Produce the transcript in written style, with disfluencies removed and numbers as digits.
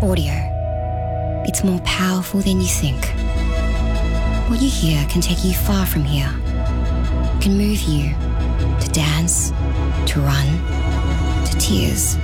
Audio. It's more powerful than you think. What you hear can take you far from here. Can move you to dance, to run, to tears.